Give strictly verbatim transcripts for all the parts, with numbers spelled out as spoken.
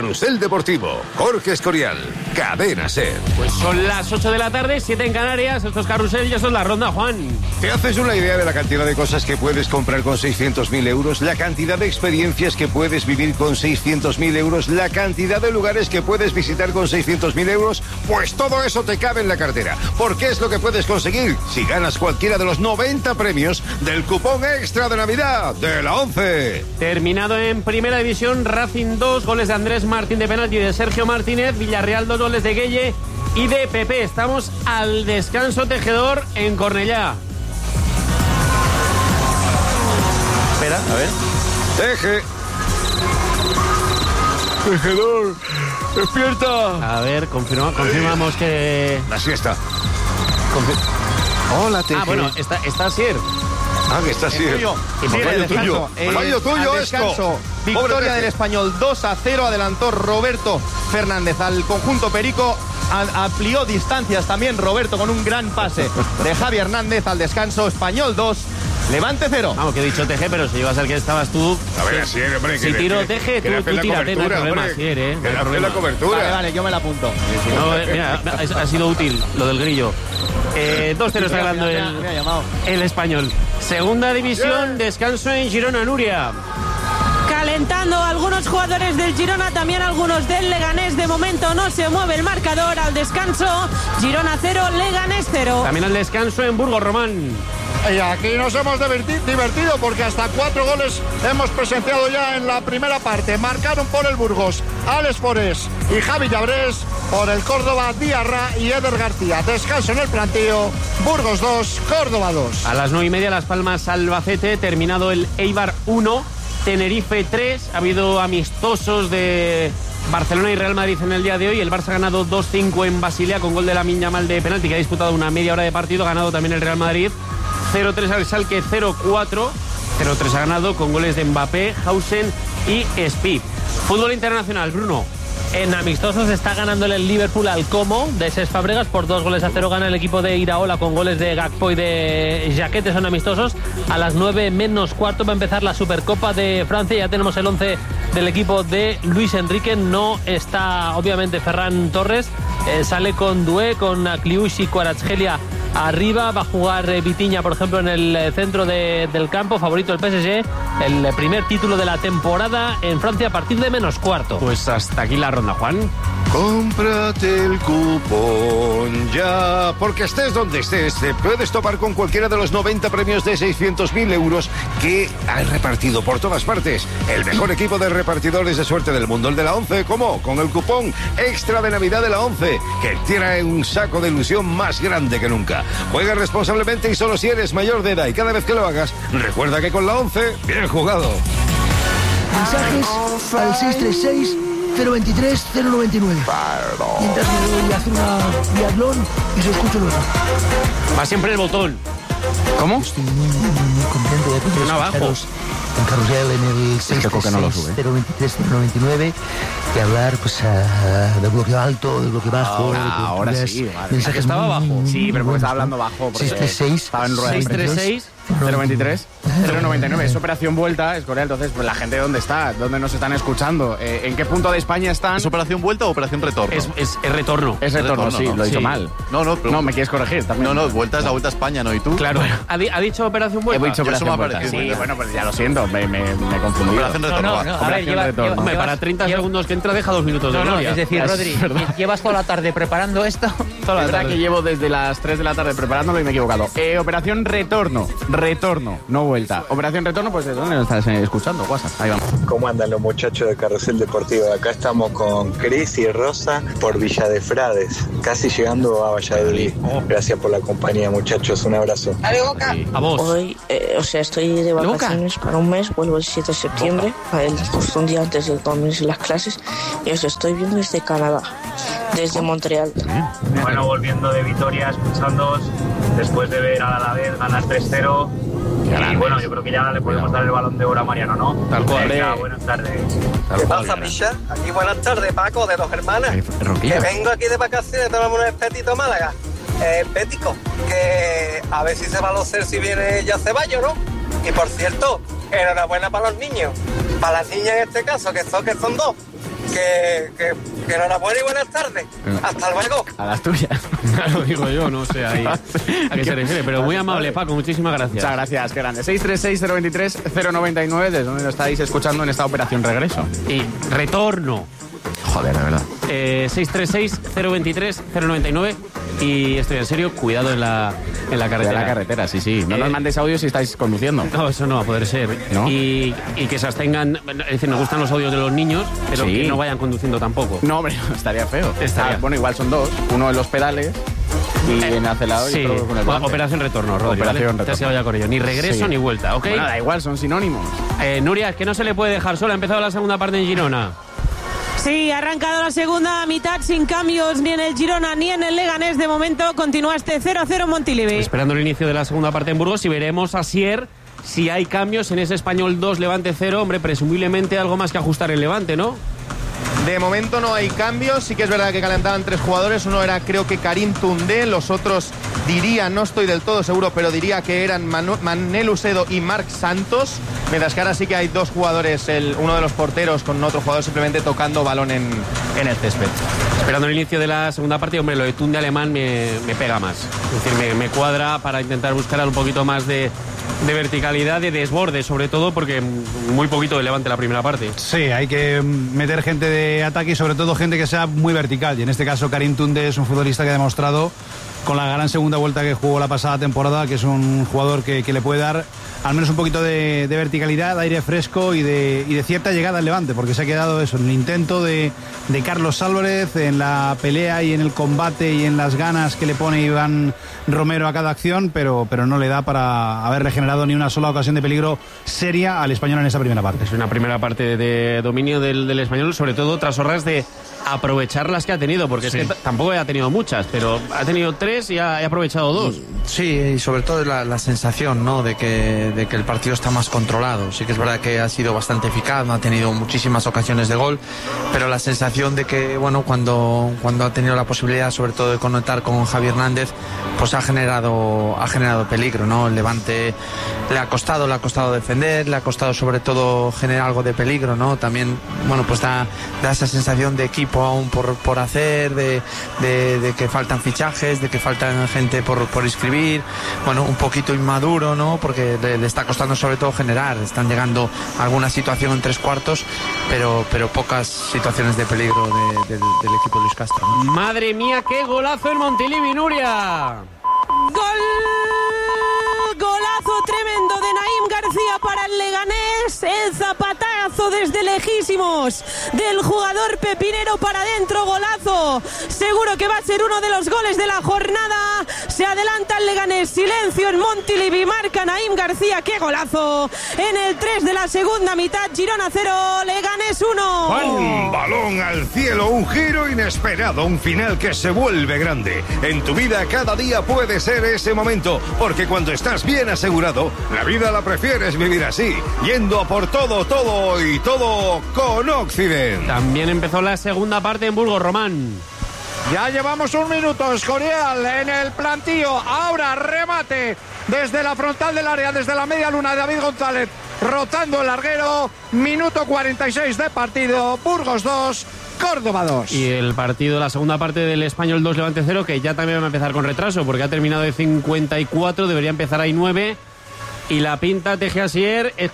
Carrusel Deportivo. Jorge Escorial, Cadena SER. Pues son las ocho de la tarde, siete en Canarias. Esto es Carrusel y eso es la ronda, Juan. ¿Te haces una idea de la cantidad de cosas que puedes comprar con seiscientos mil euros? La cantidad de experiencias que puedes vivir con seiscientos mil euros. La cantidad de lugares que puedes visitar con seiscientos mil euros. Pues todo eso te cabe en la cartera. Porque es lo que puedes conseguir si ganas cualquiera de los noventa premios del cupón extra de Navidad de la ONCE. Terminado en Primera División, Racing dos, goles de Andrés Martín de penalti y de Sergio Martínez, Villarreal dos, goles de Gueye y de Pepe. Estamos al descanso, Tejedor, en Cornellá. Espera, a ver. Teje. Tejedor, despierta. A ver, confirma, confirmamos que... La siesta. Confir... Hola, Teje. Ah, bueno, está, está Sier. Ah, que está Sier. Fallo tuyo. Fallo tuyo esto. Victoria del Español dos a cero. Adelantó Roberto Fernández al conjunto perico. Amplió distancias también Roberto con un gran pase de Javi Hernández. Al descanso, Español dos, Levante cero. Vamos, que he dicho Teje, pero si ibas al que estabas tú... A ver, así, hombre. Si tiro Teje, tú, tú tírate, no hay problema, Sier, ¿eh? Que le hace la cobertura. Vale, vale, yo me la apunto. No, mira, ha, ha sido útil lo del grillo. Eh, dos cero está ganando el, el Español. Segunda división, descanso en Girona, Nuria. Calentando algunos jugadores del Girona, también algunos del Leganés. De momento no se mueve el marcador. Al descanso, Girona cero, Leganés cero. También al descanso en Burgos, Román. Y aquí nos hemos divertido porque hasta cuatro goles hemos presenciado ya en la primera parte. Marcaron por el Burgos Alex Forés y Javi Llabrés, por el Córdoba Diarra y Eder García. Descanso en el plantío, Burgos dos, Córdoba dos. A las nueve y media, Las Palmas Albacete, terminado el Eibar uno, Tenerife tres. Ha habido amistosos de Barcelona y Real Madrid en el día de hoy. El Barça ha ganado dos cinco en Basilea con gol de Lamine Yamal de penalti, que ha disputado una media hora de partido. Ha ganado también el Real Madrid. cero tres al Schalke, cero cuatro. cero tres ha ganado con goles de Mbappé, Hausen y Spí. Fútbol internacional, Bruno. En amistosos está ganando el Liverpool al Como de Cesc Fabregas por dos goles a cero. Gana el equipo de Iraola con goles de Gakpo y de Jaquete. Son amistosos. A las nueve menos cuarto va a empezar la Supercopa de Francia. Ya tenemos el once del equipo de Luis Enrique. No está obviamente Ferran Torres. Eh, sale con Doué, con Kliush y Kvaratskhelia arriba. Va a jugar eh, Vitinha, por ejemplo, en el centro de, del campo. Favorito el P S G. El primer título de la temporada en Francia a partir de menos cuarto. Pues hasta aquí la ronda, Juan. Cómprate el cupón ya, porque estés donde estés, te puedes topar con cualquiera de los noventa premios de seiscientos mil euros que han repartido por todas partes. El mejor equipo de repartidores de suerte del mundo, el de la ONCE. ¿Cómo? Con el cupón extra de Navidad de la ONCE, que trae un saco de ilusión más grande que nunca. Juega responsablemente y solo si eres mayor de edad, y cada vez que lo hagas, recuerda que con la ONCE, bien jugado. Mensajes al seis tres seis, cero veintitrés, cero noventa y nueve. Mientras me voy a hacer una biatlón y se escucha luego. Va siempre el botón. ¿Cómo? Estoy muy, muy, muy contento de poder abajo. En Carrusel en el seis tres seis, cero veintitrés, cero noventa y nueve, y hablar pues uh, del bloque alto, del bloque bajo. Ah, de ahora sí, vale. Mensajes estaba muy, bajo. muy, muy Sí, pero porque buenos, estaba hablando ¿no? bajo. seis tres seis, Estaba en rueda de seis tres seis, cero veintitrés, cero noventa y nueve. Es Operación Vuelta, es Corea. Entonces, pues la gente, ¿dónde está? ¿Dónde nos están escuchando? Eh, ¿En qué punto de España están? ¿Es Operación Vuelta o Operación Retorno? Es, es, es retorno. Es retorno, retorno, sí, ¿no? lo he dicho Sí. mal. No, no, pero... No, me quieres corregir también. No, no, Vuelta es la Vuelta a España, ¿no? ¿Y tú? Claro. ¿Ha, di- ha dicho Operación Vuelta? He dicho Yo eso Operación me ha Vuelta. parecido Sí, muy bueno, pues ya lo siento, me, me, me he confundido. Operación Retorno. No, va. no, a ver, Operación lleva, Retorno. lleva- Hombre, llevas- para treinta lleva- segundos que entra, deja dos minutos de No, no, gloria. es decir, Es Rodri, verdad. llevas toda la tarde preparando esto. Toda la Es verdad tarde. que llevo desde las tres de la tarde preparándolo y me he equivocado. Eh, operación Retorno. Retorno, no vuelta. Operación Retorno, pues ¿de dónde nos estás eh, escuchando? WhatsApp, ahí vamos. ¿Cómo andan los muchachos de Carrusel Deportivo? Acá estamos con Cris y Rosa por Villa de Frades, casi llegando a Valladolid. Gracias por la compañía, muchachos. Un abrazo. A vos. Hoy, eh, o sea, estoy de vacaciones para un mes, vuelvo el siete de septiembre, para el, justo un día antes de que comiencen las clases, y os estoy viendo desde Canadá, desde Montreal. Bueno, volviendo de Vitoria, escuchándoos, después de ver a la vez ganar tres cero. Y bueno, yo creo que ya le podemos dar el balón de oro a Mariano, ¿no? Tal cual. Venga, buenas tardes. ¿Qué pasa, picha? Aquí buenas tardes, Paco, de Dos Hermanas. Que vengo aquí de vacaciones, tomamos un espetito Málaga. Eh, Pético, que a ver si se va a los si viene ya Ceballos, ¿no? Y por cierto, enhorabuena para los niños. Para las niñas en este caso, que son, que son dos. que, que, que enhorabuena y buenas tardes. Hasta luego. A las tuyas. Lo digo yo, no sé ahí a qué se refiere, pero muy amable, Paco, muchísimas gracias. Muchas gracias, qué grande. seis tres seis, cero dos tres, cero nueve nueve, desde donde lo estáis escuchando en esta operación regreso. Y retorno. Joder, la verdad. Eh, seis tres seis, cero dos tres, cero nueve nueve. Y estoy en serio, cuidado en la, en la carretera. En la carretera, sí, sí. No eh, nos mandéis audios si estáis conduciendo. No, eso no va a poder ser. ¿No? Y, y que se abstengan, es decir, nos gustan los audios de los niños, pero Sí. que no vayan conduciendo tampoco. No, hombre, estaría feo. Estaría. Ah, bueno, igual son dos. Uno en los pedales y en el acelerador Sí, y otro con el volante. operación retorno, Rodri, Operación ¿vale? Te has quedado ya con ello. Ni regreso Sí. ni vuelta, ¿ok? Bueno, da igual, son sinónimos. Eh, Nuria, es que no se le puede dejar sola. Ha empezado la segunda parte en Girona. Sí, ha arrancado la segunda mitad sin cambios ni en el Girona ni en el Leganés. De momento continúa este cero a cero Montilivi. Esperando el inicio de la segunda parte en Burgos y veremos a Sier si hay cambios en ese Español dos, Levante cero. Hombre, presumiblemente algo más que ajustar el Levante, ¿no? De momento no hay cambios, sí que es verdad que calentaban tres jugadores, uno era creo que Karim Toundé, los otros diría, no estoy del todo seguro, pero diría que eran Manu, Manel Usedo y Marc Santos, mientras que ahora sí que hay dos jugadores, el, uno de los porteros con otro jugador simplemente tocando balón en, en el césped. Esperando el inicio de la segunda parte, hombre, lo de Tunde alemán me, me pega más, es decir, me, me cuadra para intentar buscar un poquito más de... de verticalidad, de desborde, sobre todo porque muy poquito de Levante la primera parte. Sí, hay que meter gente de ataque y sobre todo gente que sea muy vertical. Y en este caso Karim Toundé es un futbolista que ha demostrado con la gran segunda vuelta que jugó la pasada temporada que es un jugador que, que le puede dar al menos un poquito de, de verticalidad, de aire fresco y de, y de cierta llegada al Levante, porque se ha quedado eso, en el intento de, de Carlos Álvarez, en la pelea y en el combate y en las ganas que le pone Iván Romero a cada acción, pero, pero no le da para haberle generado ni una sola ocasión de peligro seria al Español en esa primera parte. Es una primera parte de dominio del, del Español, sobre todo tras horas de aprovechar las que ha tenido, porque sí. Es que tampoco ha tenido muchas, pero ha tenido tres y ha, ha aprovechado dos. Sí, y sobre todo la, la sensación, ¿no?, de que, de que el partido está más controlado. Sí que es verdad que ha sido bastante eficaz, no ha tenido muchísimas ocasiones de gol, pero la sensación de que, bueno, cuando, cuando ha tenido la posibilidad, sobre todo de conectar con Javi Hernández, pues ha generado, ha generado peligro, ¿no? El Levante le ha costado, le ha costado defender, le ha costado sobre todo generar algo de peligro, ¿no? También, bueno, pues da, da esa sensación de equipo aún por, por hacer, de, de, de que faltan fichajes, de que faltan gente por, por inscribir, bueno, un poquito inmaduro, ¿no? Porque le, le está costando sobre todo generar, están llegando a alguna situación en tres cuartos, pero, pero pocas situaciones de peligro de, de, del equipo de Luis Castro, ¿no? Madre mía, qué golazo en Montilivi, Nuria. ¡Gol! Golazo tremendo de Naim García para el Leganés, el zapatazo desde lejísimos del jugador pepinero para adentro, golazo, seguro que va a ser uno de los goles de la jornada, se adelanta el Leganés, silencio en Montilivi, marca Naim García, qué golazo, en el tres de la segunda mitad, Girona cero, Leganés uno. Un balón al cielo, un giro inesperado, un final que se vuelve grande. En tu vida cada día puede ser ese momento, porque cuando estás bien asegurado, la vida la prefieres vivir así, yendo a por todo, todo y todo con Occident. También empezó la segunda parte en Burgos, Román. Ya llevamos un minuto, Escorial en el plantío, ahora remate desde la frontal del área, desde la media luna, David González rotando el larguero, minuto cuarenta y seis de partido, Burgos dos, Córdoba dos. Y el partido, la segunda parte del Español dos, Levante cero, que ya también va a empezar con retraso, porque ha terminado de cincuenta y cuatro, debería empezar ahí nueve, y la pinta Teje Asier es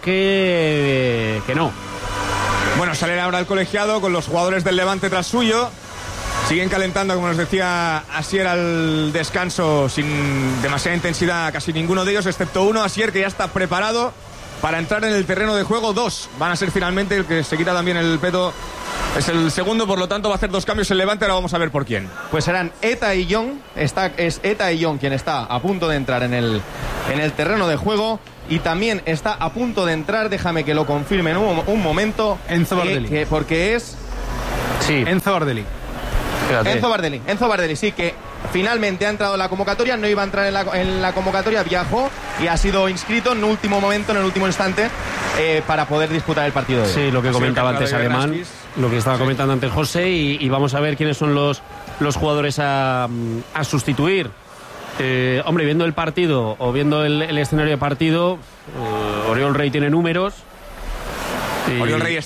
que, que no. Bueno, sale ahora el colegiado con los jugadores del Levante tras suyo. Siguen calentando, como nos decía Asier, al descanso sin demasiada intensidad casi ninguno de ellos, excepto uno, Asier, que ya está preparado para entrar en el terreno de juego. Dos van a ser finalmente, el que se quita también el peto es el segundo, por lo tanto va a hacer dos cambios en Levante, ahora vamos a ver por quién. Pues serán Eta y Young, está, es Eta y Young quien está a punto de entrar en el, en el terreno de juego. Y también está a punto de entrar, déjame que lo confirme en un, un momento. Enzo Bardelli. Que, que porque es... Sí. Enzo Bardelli. Fíjate. Enzo Bardelli. Enzo Bardelli, sí, que finalmente ha entrado en la convocatoria, no iba a entrar en la, en la convocatoria, viajó y ha sido inscrito en último momento, en el último instante, eh, para poder disputar el partido de hoy. Sí, lo que comentaba antes Alemán, lo que estaba comentando antes José, y, y vamos a ver quiénes son los, los jugadores a, a sustituir. Eh, hombre, viendo el partido o viendo el, el escenario de partido, eh, Oriol Rey tiene números. Y... Oriol Rey está.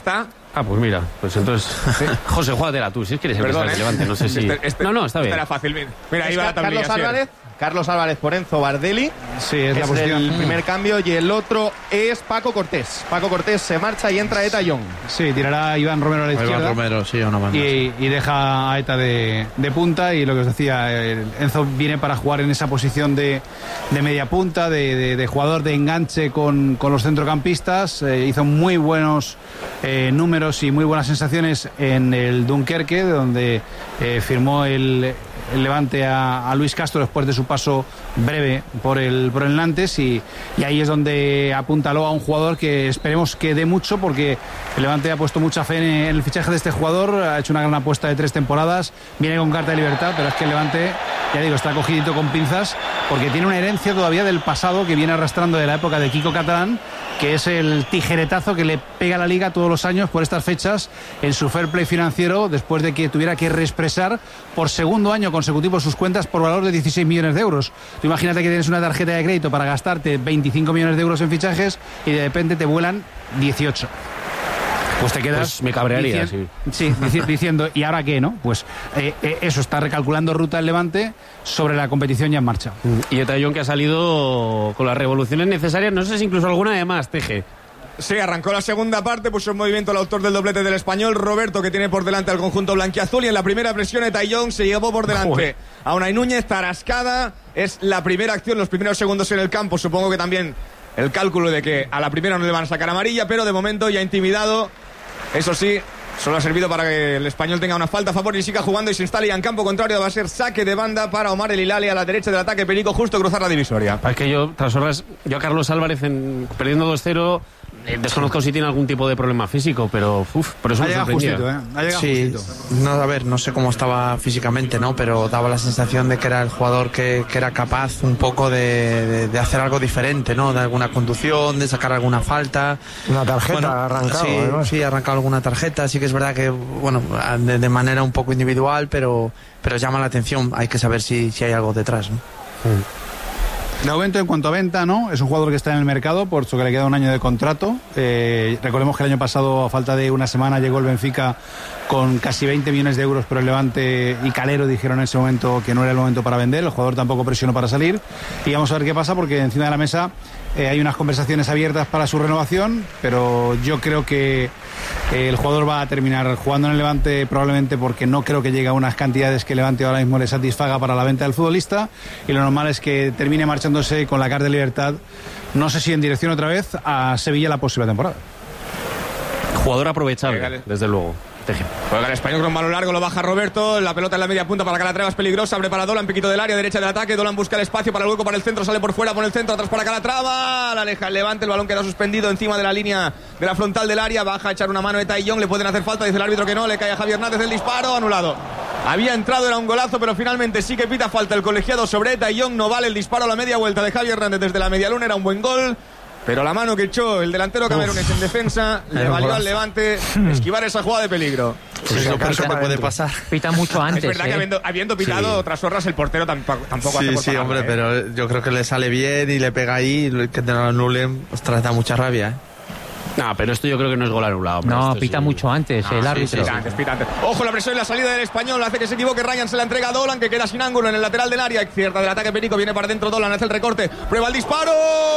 Ah, pues mira, pues entonces... José, júgatela tú, si es que eres el Perdón, que ¿eh? Levante, no sé si... Este, este, no, no, está bien. Era fácil, mira, ahí va la tablilla. Carlos Álvarez, Carlos Álvarez por Enzo Bardelli. Sí, es, es la posición. el primer cambio y el otro es Paco Cortés. Paco Cortés se marcha y entra Eta Young. Sí, tirará Iván Romero a la izquierda. Iván Romero, sí, una banda. Y, y deja a Eta de, de punta. Y lo que os decía, el Enzo viene para jugar en esa posición de, de media punta, de, de, de jugador de enganche con, con los centrocampistas. Eh, hizo muy buenos eh, números y muy buenas sensaciones en el Dunkerque, donde eh, firmó el... el Levante a, a Luis Castro después de su paso breve por el, por el Nantes y, y ahí es donde apuntaló a un jugador que esperemos que dé mucho, porque el Levante ha puesto mucha fe en, en el fichaje de este jugador, ha hecho una gran apuesta de tres temporadas, viene con carta de libertad, pero es que el Levante, ya digo, está cogidito con pinzas porque tiene una herencia todavía del pasado que viene arrastrando de la época de Kiko Catalán, que es el tijeretazo que le pega a la Liga todos los años por estas fechas en su fair play financiero, después de que tuviera que reexpresar por segundo año consecutivo sus cuentas por valor de dieciséis millones de euros. Tú imagínate que tienes una tarjeta de crédito para gastarte veinticinco millones de euros en fichajes y de repente te vuelan dieciocho. Pues te quedas... Pues me cabrearía, dici- sí. Sí, diciendo, ¿y ahora qué, no? Pues eh, eh, eso, está recalculando ruta el Levante sobre la competición ya en marcha. Y Eta Young, que ha salido con las revoluciones necesarias, no sé si incluso alguna de más, Teje. Sí, arrancó la segunda parte, puso en movimiento el autor del doblete del Español, Roberto, que tiene por delante al conjunto blanquiazul, y en la primera presión Eta Young se llevó por delante Joder. a Unai Núñez, tarascada, es la primera acción, los primeros segundos en el campo, supongo que también el cálculo de que a la primera no le van a sacar amarilla, pero de momento ya intimidado, eso sí, solo ha servido para que el Español tenga una falta a favor y siga jugando y se instale ya en campo contrario. Va a ser saque de banda para Omar El Hilali a la derecha del ataque. Perico justo cruzar la divisoria. Es que yo, tras horas, yo a Carlos Álvarez en, perdiendo dos cero, eh, desconozco si tiene algún tipo de problema físico, pero uf, por eso ha me llegado sorprendía. justito, ¿eh? Ha llegado Sí, justito. no, a ver, no sé cómo estaba físicamente, ¿no? Pero daba la sensación de que era el jugador que, que era capaz un poco de, de, de hacer algo diferente, ¿no? De alguna conducción, de sacar alguna falta. Una tarjeta bueno, arrancado, sí, además. sí, arrancado alguna tarjeta. Sí que es verdad que, bueno, de, de manera un poco individual, pero, pero llama la atención. Hay que saber si, si hay algo detrás, ¿no? Mm. De momento, en cuanto a venta, ¿no? Es un jugador que está en el mercado, por eso que le queda un año de contrato. Eh, recordemos que el año pasado, a falta de una semana, llegó el Benfica con casi veinte millones de euros, pero el Levante y Calero dijeron en ese momento que no era el momento para vender. El jugador tampoco presionó para salir. Y vamos a ver qué pasa, porque encima de la mesa eh, hay unas conversaciones abiertas para su renovación, pero yo creo que eh, el jugador va a terminar jugando en el Levante, probablemente porque no creo que llegue a unas cantidades que el Levante ahora mismo le satisfaga para la venta del futbolista, y lo normal es que termine marchándose con la carta de libertad, no sé si en dirección otra vez a Sevilla la próxima temporada. Jugador aprovechable, desde luego. Teje. Juega el Español con un balón largo, lo baja Roberto, la pelota en la media punta para Calatrava, es peligrosa, abre para Dolan, piquito del área, derecha del ataque, Dolan busca el espacio para el hueco, para el centro, sale por fuera, pone el centro, atrás para Calatrava, la aleja el Levante, el balón queda suspendido encima de la línea de la frontal del área, baja a echar una mano Eta Young, le pueden hacer falta, dice el árbitro que no, le cae a Javier Hernández el disparo, anulado. Había entrado, era un golazo, pero finalmente sí que pita falta el colegiado sobre Eta Young, no vale el disparo a la media vuelta de Javier Hernández desde la media luna, era un buen gol. Pero la mano que echó el delantero camerunés en defensa le valió al Levante esquivar esa jugada de peligro. Pues eso que puede pasar. Pita mucho antes. Es verdad ¿eh? que habiendo, habiendo pitado Sí. tras horas el portero tampoco, tampoco Sí, hace por sí, pagarla, hombre, ¿eh? pero yo creo que le sale bien y le pega ahí, que te lo anulen, ostras, da mucha rabia, ¿eh? No, pero esto yo creo que no es gol anulado. No, esto pita sí. mucho antes Ah, el sí, árbitro. pita antes, pita antes. Ojo, la presión y la salida del Español hace que se equivoque. Ryan se la entrega a Dolan, que queda sin ángulo en el lateral del área. Cierta del ataque Perico, viene para dentro Dolan, hace el recorte, prueba el disparo.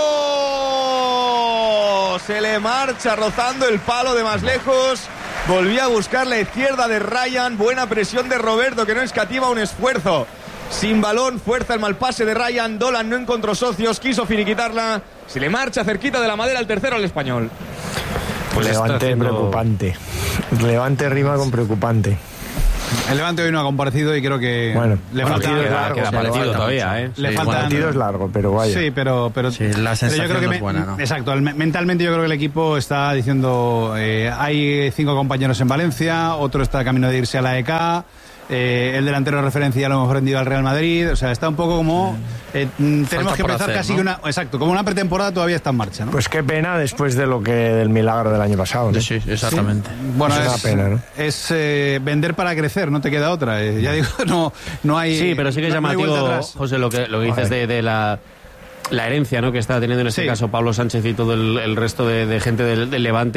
Se le marcha rozando el palo de más lejos. Volvía a buscar la izquierda de Ryan. Buena presión de Roberto, que no escatima un esfuerzo. Sin balón, fuerza el mal pase de Ryan. Dolan no encontró socios, quiso finiquitarla. Se le marcha cerquita de la madera el tercero al Español. Pues Levante haciendo... preocupante. Levante rima con preocupante. El Levante hoy no ha comparecido y creo que bueno, le falta partido es largo, queda partido todavía, ¿eh? Le sí, falta el partido es largo, pero vaya. Sí, pero pero, sí, la pero yo creo que no me, es buena, ¿no? Exacto, el, mentalmente yo creo que el equipo está diciendo eh, hay cinco compañeros en Valencia, otro está a camino de irse a la E K. Eh, el delantero de referencia ya lo hemos vendido al Real Madrid, o sea, está un poco como eh, tenemos que empezar hacer, casi ¿no? una, exacto, como una pretemporada todavía está en marcha, ¿no? Pues qué pena después de lo que del milagro del año pasado, ¿no? Sí, exactamente. Sí. Bueno, es, es una pena, ¿no? Es eh, vender para crecer, no te queda otra. Eh, ya digo, no, no hay. Sí, pero sí que es no, no hay llamativo, vuelta atrás. José, lo que, lo que dices de, de la, la herencia, ¿no?, que está teniendo en este Sí. caso Pablo Sánchez y todo el, el resto de, de gente del, del Levante.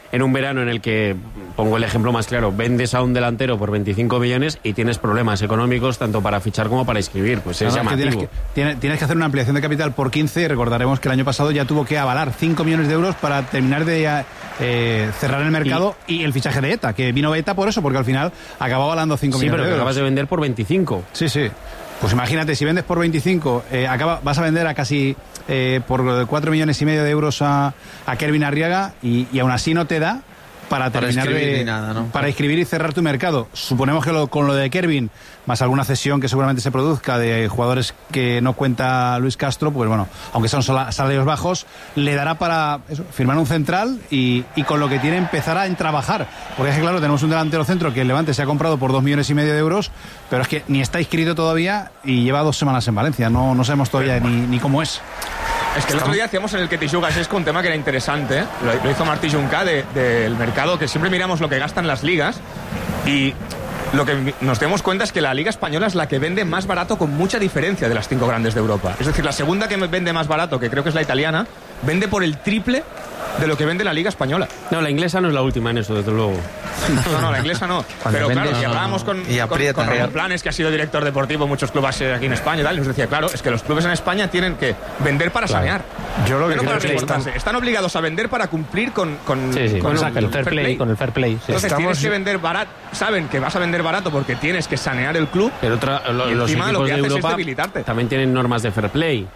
en un verano en el que, pongo el ejemplo más claro, vendes a un delantero por veinticinco millones y tienes problemas económicos tanto para fichar como para inscribir, pues es no, no, llamativo. Es que tienes, que, tienes, tienes que hacer una ampliación de capital por quince y recordaremos que el año pasado ya tuvo que avalar cinco millones de euros para terminar de eh, cerrar el mercado y, y el fichaje de ETA, que vino ETA por eso, porque al final acababa avalando cinco sí, millones de euros. Sí, pero acabas de vender por veinticinco. Sí, sí. Pues imagínate, si vendes por veinticinco, eh, acaba, vas a vender a casi eh, por cuatro millones y medio de euros a, a Kervin Arriaga y, y aún así no te da para terminar para de, nada, ¿no? para inscribir y cerrar tu mercado. Suponemos que lo, con lo de Kervin, más alguna cesión que seguramente se produzca de jugadores que no cuenta Luis Castro, pues bueno, aunque son salarios bajos, le dará para eso, firmar un central y, y con lo que tiene empezar a trabajar. Porque es que claro, tenemos un delantero centro que el Levante se ha comprado por dos millones y medio de euros, pero es que ni está inscrito todavía y lleva dos semanas en Valencia. No, no sabemos todavía ni, ni cómo es. Es que el otro día hacíamos en el que Tijugas es con un tema que era interesante, ¿eh? lo, lo hizo Martí Junca del de, mercado, que siempre miramos lo que gastan las ligas y lo que nos damos cuenta es que la Liga Española es la que vende más barato con mucha diferencia de las cinco grandes de Europa. Es decir, la segunda que vende más barato, que creo que es la italiana, vende por el triple de lo que vende la Liga Española. No, la inglesa no es la última en eso, desde luego. No, no, la inglesa no. Pero claro, si hablábamos con, con, con Ramón Planes, que ha sido director deportivo en muchos clubes aquí en España y tal, nos decía, claro, es que los clubes en España tienen que vender para claro. sanear. Yo lo que no creo para que están... están obligados a vender para cumplir con, con, sí, sí, con, con, el, el fair play, play. Con el fair play. Sí. Entonces Estamos... tienes que vender barato, saben que vas a vender barato porque tienes que sanear el club. Pero otra, lo, y los encima equipos lo que de haces Europa es debilitarte. También tienen normas de fair play.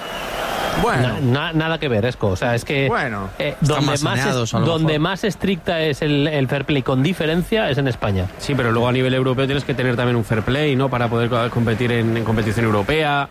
Bueno, na, nada que ver, Esco. O sea, es que bueno, eh, donde, más, saneados, es, donde más estricta es el, el fair play con diferencia es en España. Sí, pero luego a nivel europeo tienes que tener también un fair play, ¿no? Para poder competir en, en competición europea.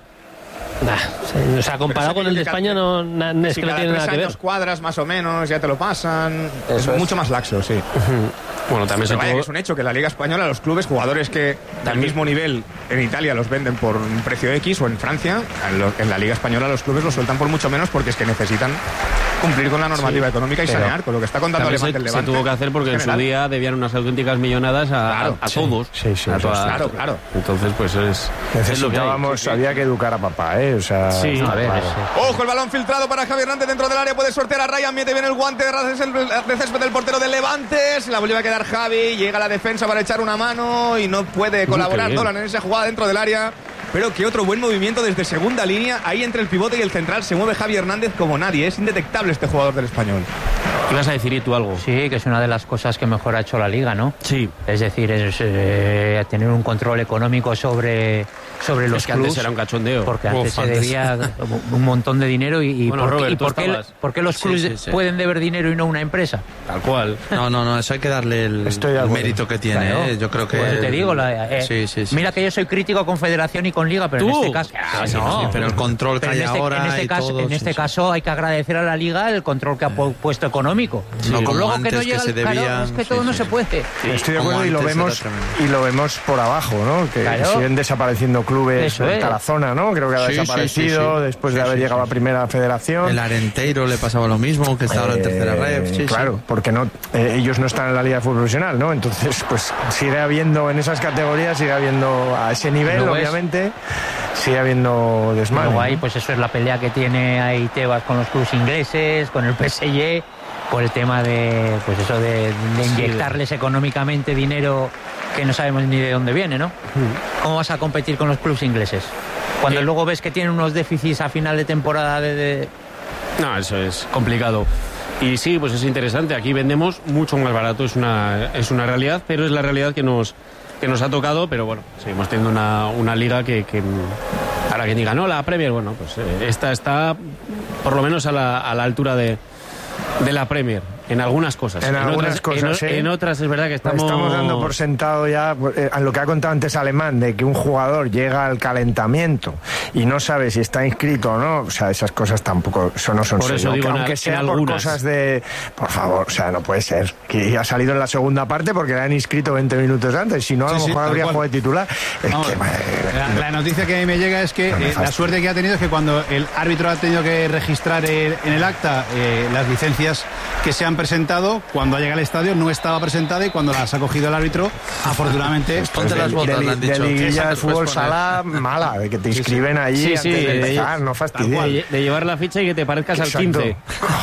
Nah, o sea, comparado con el de España, no, na, es si que no tiene nada que ver. Cuadras más o menos, ya te lo pasan. Eso es, es mucho más laxo, sí. Bueno, también se vaya, tuvo... que es un hecho que la Liga Española, los clubes, jugadores que al mismo nivel en Italia los venden por un precio X o en Francia, en la Liga Española los clubes los sueltan por mucho menos porque es que necesitan cumplir con la normativa sí, económica y sanear, con lo que está contando el Levante, el Levante. Se tuvo que hacer porque en su día debían unas auténticas millonadas a, claro, a, a sí, todos. Sí, sí, a sí, toda, claro, claro. Entonces, pues es... Necesitábamos, es que había que educar a papá, ¿eh? O sea, sí, a ver, claro. Ojo, el balón filtrado para Javier Hernández dentro del área, puede sortear a Ryan, mete bien el guante de césped del portero del Levante, se la vuelve a quedar Javi, llega a la defensa para echar una mano y no puede colaborar Dolan en esa jugada dentro del área. Pero que otro buen movimiento desde segunda línea, ahí entre el pivote y el central se mueve Javi Hernández como nadie, es indetectable este jugador del Español. ¿Qué vas a decir y tú algo? Sí, que es una de las cosas que mejor ha hecho la Liga, ¿no? Sí. Es decir, es eh, tener un control económico sobre, sobre los es que clubs. Antes era un cachondeo. Porque antes Uf, se debía un montón de dinero y, y, bueno, por, Robert, y por, qué, por qué los clubes sí, sí, sí. pueden deber dinero y no una empresa. Tal cual. No, no, no, eso hay que darle el, el mérito que tiene. Claro. ¿eh? Yo creo que... Pues el... te digo, la, eh, sí, sí, sí. mira que yo soy crítico con Federación y con Liga, pero ¿Tú? en este caso... Ah, sí, no, sí, pero el control que hay este, ahora en este y caso, todo, En sí, este sí. caso hay que agradecer a la Liga el control que ha pu puesto económico. Sí, no, como luego antes que no que llega se el, debía... claro, es que todo sí, no sí. se puede. Sí, estoy de acuerdo y lo vemos y lo vemos por abajo, ¿no? Que claro. siguen desapareciendo clubes Eso en es. Tarazona, ¿no? Creo que ha Sí, desaparecido sí, sí, sí. después sí, de haber sí, llegado sí. a Primera Federación. El Arenteiro le pasaba lo mismo, que está ahora en tercera red. Sí, claro, sí. porque no, eh, ellos no están en la Liga de Fútbol Profesional, ¿no? Entonces, pues sigue habiendo en esas categorías, sigue habiendo a ese nivel, Luego obviamente, es... sigue habiendo desmadre. Luego ahí, pues eso es la pelea que tiene ahí Tebas con los clubes ingleses, con el P S G, por el tema de, pues eso de, de inyectarles sí. económicamente dinero que no sabemos ni de dónde viene, ¿no? ¿Cómo vas a competir con los clubes ingleses? Cuando eh. luego ves que tienen unos déficits a final de temporada de... de... No, eso es complicado. Y sí, pues es interesante. Aquí vendemos mucho más barato, es una, es una realidad, pero es la realidad que nos, que nos ha tocado. Pero bueno, seguimos teniendo una, una liga que, que ahora que diga, no, la Premier, bueno, pues eh, esta está por lo menos a la, a la altura de, de la Premier. En algunas cosas. En, en algunas otras, cosas, en, ¿eh? en otras es verdad que estamos... Estamos dando por sentado ya, eh, lo que ha contado antes Alemán, de que un jugador llega al calentamiento y no sabe si está inscrito o no. O sea, esas cosas tampoco, eso no son por eso digo, aunque en, sea en por algunas. cosas de... Por favor, o sea, no puede ser. Que ha salido en la segunda parte porque le han inscrito veinte minutos antes. Si no, a sí, lo mejor sí, habría jugado de titular. Es no, que, la, la noticia que a mí me llega es que eh, la suerte que ha tenido es que cuando el árbitro ha tenido que registrar el, en el acta eh, las licencias que se han presentado, cuando ha llegado al estadio no estaba presentada y cuando las ha cogido el árbitro, afortunadamente... Ponte las botas, de, le han de, dicho. de liguilla de fútbol Puedes sala mala, de que te inscriben ahí sí, antes sí, de de- empezar, no fastidies. De, de llevar la ficha y que te parezcas Exacto. al quince.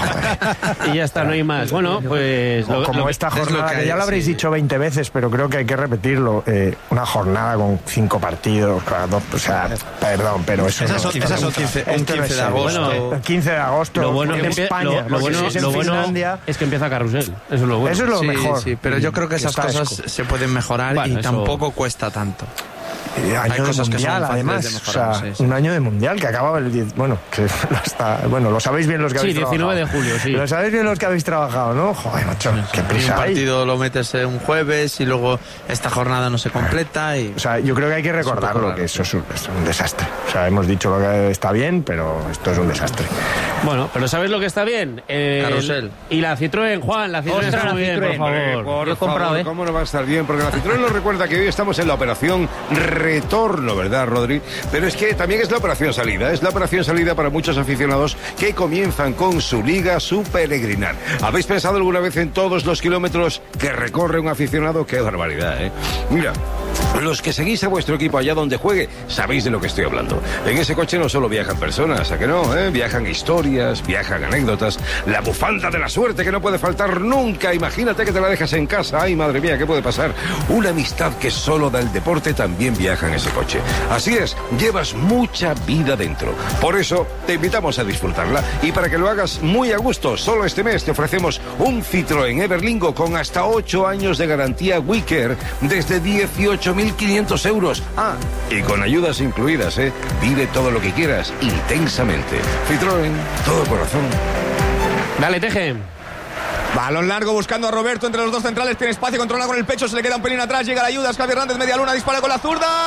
Y ya está, no hay más. Bueno, pues... lo- Como lo- esta es lo jornada, que que, hay, ya lo habréis sí. dicho veinte veces, pero creo que hay que repetirlo. eh, una jornada con cinco partidos, cada dos, o sea, perdón, pero eso Esas no, son- esas son esto quince- no un es quince de serio. agosto. Bueno, el quince de agosto, Lo bueno, en que empie- España, lo- lo porque bueno- si es en lo bueno Finlandia, es que empieza Carrusel. Eso es lo bueno. eso es lo Sí, mejor. sí, pero yo creo que esas Está cosas esco. se pueden mejorar Bueno, y eso- tampoco cuesta tanto. Eh, año Hay cosas de que son mundial, fáciles además, de o mejorar, sea, sí, sí. un año de mundial que acaba el diez, bueno, que hasta, bueno, lo sabéis bien los que Sí, habéis diecinueve de trabajado. julio, sí. Lo sabéis bien los que habéis trabajado, ¿no? Joder, macho, qué Y un prisa hay. partido lo metes en un jueves y luego esta jornada no se completa y... O sea, yo creo que hay que recordarlo, que eso es un, es un desastre. O sea, hemos dicho lo que está bien, pero esto es un desastre. Bueno, pero ¿sabes lo que está bien? El- Carrusel. Y la Citroën, Juan, la Citroën Ostras, está la muy bien, por Citroën. favor. Por Yo he comprado, favor, ¿eh? ¿cómo no va a estar bien? Porque la Citroën nos recuerda que hoy estamos en la operación retorno, ¿verdad, Rodri? Pero es que también es la operación salida. Es la operación salida para muchos aficionados que comienzan con su liga, su peregrinar. ¿Habéis pensado alguna vez en todos los kilómetros que recorre un aficionado? ¡Qué barbaridad, eh! Mira, los que seguís a vuestro equipo allá donde juegue, sabéis de lo que estoy hablando. En ese coche no solo viajan personas, ¿a que no? eh? Viajan historias, viajan anécdotas, la bufanda de la suerte que no puede faltar nunca. Imagínate que te la dejas en casa. Ay, madre mía, ¿qué puede pasar? Una amistad que solo da el deporte también viaja en ese coche. Así es, llevas mucha vida dentro. Por eso te invitamos a disfrutarla. Y para que lo hagas muy a gusto, solo este mes te ofrecemos un Citroën Everlingo con hasta ocho años de garantía WeCare desde dieciocho mil quinientos euros. Ah, y con ayudas incluidas, ¿eh? Vive todo lo que quieras intensamente. Citroën, todo corazón. Dale, Teje. Balón largo buscando a Roberto entre los dos centrales. Tiene espacio, controla con el pecho. Se le queda un pelín atrás. Llega la ayuda. Javi Hernández, media luna. Dispara con la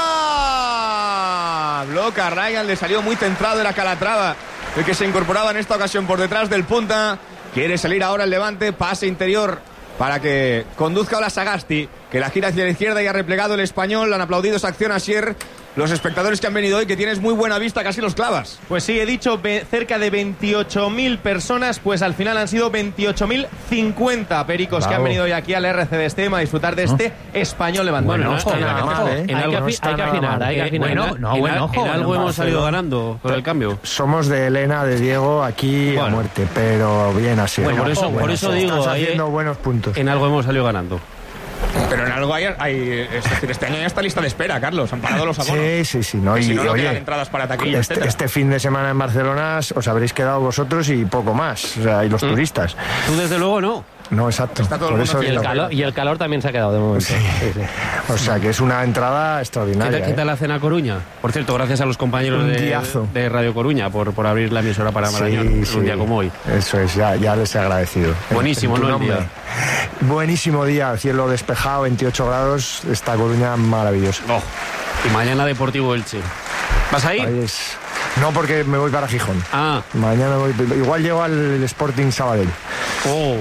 zurda. Bloca a Ryan. Le salió muy centrado. Era Calatrava el que se incorporaba en esta ocasión por detrás del punta. Quiere salir ahora el Levante. Pase interior para que conduzca a la Sagasti, que la gira hacia la izquierda y ha replegado el Español. Han aplaudido esa acción a Sier. Los espectadores que han venido hoy, que tienes muy buena vista, casi los clavas. Pues sí, he dicho ve- cerca de veintiocho mil personas, pues al final han sido veintiocho mil cincuenta pericos Bravo. que han venido hoy aquí al R C D Stema a disfrutar de este Español Levante. Bueno, no No, está nada mal, ¿eh? en Hay algo- que no afi- está hay que nada afinar, mal. hay que afinar. Bueno, En- no, en bueno, al- ojo, en algo no, hemos salido Barcelona. ganando con el cambio. Somos de Elena, de Diego, aquí a Bueno. muerte, pero bien así. Bueno, por eso- por eso digo, Estás ahí- haciendo buenos puntos. En algo hemos salido ganando. Pero en algo hay, hay- es decir, este año ya está lista de espera, Carlos. Han parado los abonos. Sí, sí, sí. No, Que y, si no, no oye, quedan entradas para taquilla, este, etcétera. este fin de semana en Barcelona os habréis quedado vosotros y poco más. O sea, y los turistas. Tú desde luego no. No, exacto. Está todo el Por mundo eso Y el, digo. calor, y el calor también se ha quedado de momento. Sí. O sea, que es una entrada ¿Qué extraordinaria. tal, qué tal ¿eh? la cena Coruña? Por cierto, gracias a los compañeros Un de, diazo. de Radio Coruña por, por abrir la emisora para Marañón Sí, un sí. día como hoy. Eso es, ya, ya les he agradecido. Buenísimo, En tu ¿no? El nombre. día. Buenísimo día, cielo despejado, veintiocho grados, esta Coruña maravillosa. Oh, y mañana Deportivo Elche. ¿Vas a ir? Ahí es. No, porque me voy para Gijón. Ah. Mañana voy, igual llego al Sporting Sabadell. Oh.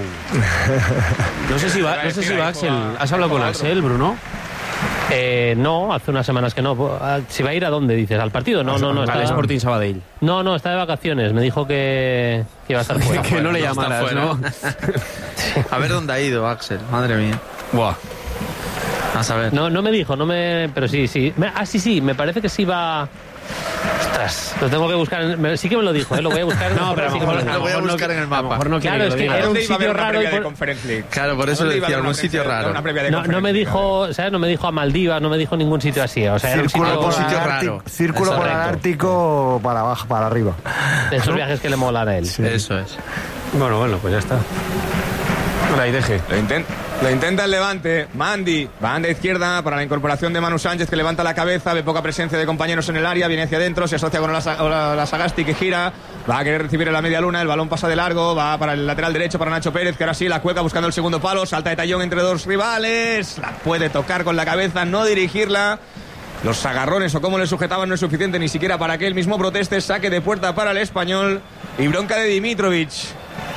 No sé si va, no sé si va Axel. ¿Has hablado con Axel, Bruno? Eh, no, hace unas semanas que no. ¿Si va a ir a dónde dices? ¿Al partido? No, no, no. Al Está, Sporting Sabadell. no, no, está de vacaciones. Me dijo que, que iba a estar fuera. Que no le no está llamaras, fuera. ¿no? A ver dónde ha ido, Axel. Madre mía. Buah. A saber. No, no me dijo, no me. Pero sí, sí. Me- ah, sí, sí, me parece que sí va. Ostras, lo tengo que buscar. en- me- sí que me lo dijo, ¿eh? Lo voy a buscar. No, pero a lo sí que me mejor, dijo. Lo voy a mejor buscar no, en el a lo mapa. mejor no quiere Claro, que es lo que digas. era un ¿Dónde iba a haber sitio una raro y previa de por- Conference League? Claro, por eso ¿Dónde le iba a decía, haber algún una sitio presencia- raro. una previa de No, no me Conference League? dijo, ¿sabes? No me dijo a Maldivas, no me dijo ningún sitio así. O sea, era un Círculo, sitio, por sitio el raro. Ártico, círculo por el Correcto. Ártico para abajo, para arriba. de esos viajes que le molan a él. Eso es. Bueno, bueno, pues ya está. Ahora ahí deje. Lo, inten- lo intenta el Levante. Mandy, banda izquierda para la incorporación de Manu Sánchez, que levanta la cabeza, ve poca presencia de compañeros en el área, viene hacia adentro, se asocia con la, Sa- la, la Sagasti, que gira, va a querer recibir en la media luna, el balón pasa de largo, va para el lateral derecho para Nacho Pérez, que ahora sí la cueca buscando el segundo palo, salta de tallón entre dos rivales, la puede tocar con la cabeza, no dirigirla. Los agarrones o cómo le sujetaban no es suficiente ni siquiera para que él mismo proteste. Saque de puerta para el Español y bronca de Dimitrovic.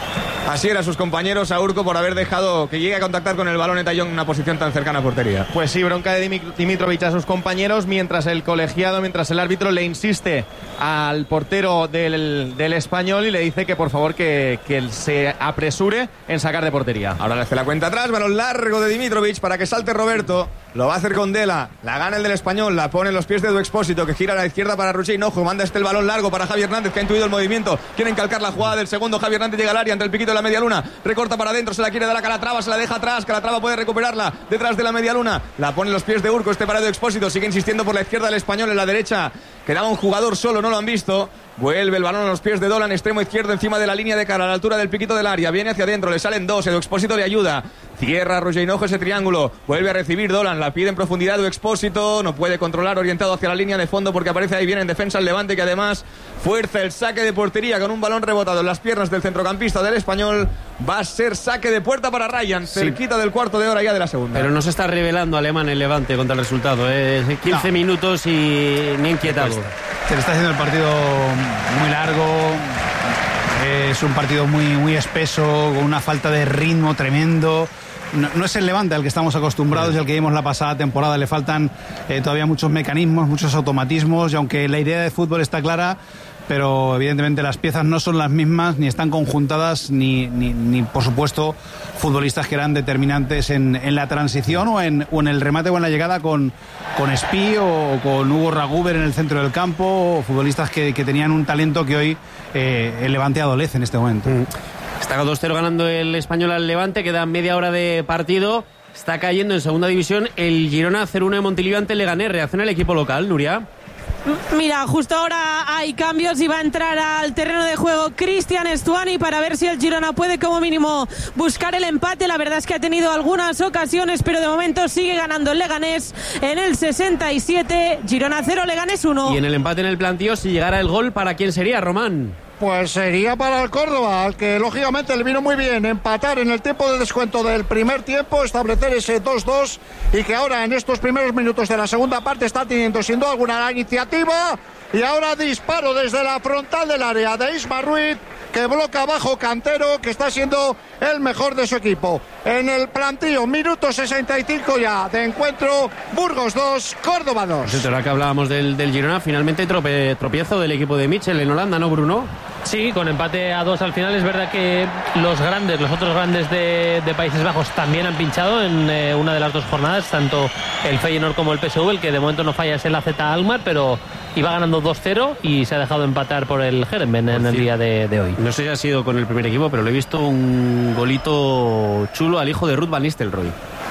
Así eran sus compañeros a Urco por haber dejado que llegue a contactar con el balón Etayón en una posición tan cercana a portería. Pues sí, bronca de Dimitrovic a sus compañeros, mientras el colegiado, mientras el árbitro le insiste al portero del, del Español y le dice que por favor que, que se apresure en sacar de portería. Ahora le hace la cuenta atrás, balón largo de Dimitrovic para que salte Roberto. Lo va a hacer con Dela, la gana el del Español, la pone en los pies de Edu Expósito, que gira a la izquierda para Roger Hinojo, manda este el balón largo para Javi Hernández, que ha intuido el movimiento, quiere encalcar la jugada del segundo, Javi Hernández llega al área ante el piquito de la media luna, recorta para adentro, se la quiere dar a Calatrava, se la deja atrás, Calatrava puede recuperarla detrás de la media luna, la pone en los pies de Urco, este para Edu Expósito, sigue insistiendo por la izquierda del Español, en la derecha quedaba un jugador solo, no lo han visto. Vuelve el balón a los pies de Dolan, extremo izquierdo encima de la línea de cara, a la altura del piquito del área. Viene hacia adentro, le salen dos, Edu Expósito le ayuda. Cierra Roger Hinojo ese triángulo. Vuelve a recibir Dolan, la pide en profundidad Edu Expósito. No puede controlar, orientado hacia la línea de fondo porque aparece ahí bien en defensa el Levante, que además fuerza el saque de portería con un balón rebotado en las piernas del centrocampista del Español. Va a ser saque de puerta para Ryan, sí, cerquita del cuarto de hora ya de la segunda. Pero no se está revelando Alemán el Levante contra el resultado, ¿eh? quince no. minutos y ni inquietado. Se le está haciendo el partido muy largo. Es un partido muy, muy espeso, con una falta de ritmo tremendo. No, no es el Levante al que estamos acostumbrados y al que vimos la pasada temporada. Le faltan eh, todavía muchos mecanismos, muchos automatismos, y aunque la idea de fútbol está clara, pero evidentemente las piezas no son las mismas, ni están conjuntadas, ni, ni, ni por supuesto futbolistas que eran determinantes en, en la transición o en, o en el remate o en la llegada con, con Espí o con Hugo Raguber en el centro del campo, o futbolistas que, que tenían un talento que hoy eh, el Levante adolece en este momento. Mm. Está dos cero ganando el Español al Levante, queda media hora de partido, está cayendo en segunda división el Girona cero uno de Montilivi ante Leganés. Reacciona el equipo local, Nuria. Mira, justo ahora hay cambios y va a entrar al terreno de juego Cristian Stuani para ver si el Girona puede como mínimo buscar el empate. La verdad es que ha tenido algunas ocasiones, pero de momento sigue ganando el Leganés en el sesenta y siete. Girona cero, Leganés uno. Y en el empate en el plantío, si llegara el gol, ¿para quién sería, Román? Pues sería para el Córdoba, al que lógicamente le vino muy bien empatar en el tiempo de descuento del primer tiempo, establecer ese dos dos, y que ahora en estos primeros minutos de la segunda parte está teniendo sin duda alguna la iniciativa. Y ahora disparo desde la frontal del área de Isma Ruiz, que bloca abajo Cantero, que está siendo el mejor de su equipo. En el plantío, minuto sesenta y cinco ya de encuentro, Burgos dos, Córdoba dos. Ahora que hablábamos del, del Girona, finalmente trope, tropiezo del equipo de Mitchell en Holanda, ¿no, Bruno? Sí, con empate a dos al final. Es verdad que los grandes, los otros grandes de, de Países Bajos también han pinchado en eh, una de las dos jornadas, tanto el Feyenoord como el P S V. El que de momento no falla es el A Z Alkmaar, pero iba ganando dos cero y se ha dejado empatar por el Heerenveen en el día de, de hoy. No sé si ha sido con el primer equipo, pero le he visto un golito chulo al hijo de Ruud van Nistelrooy.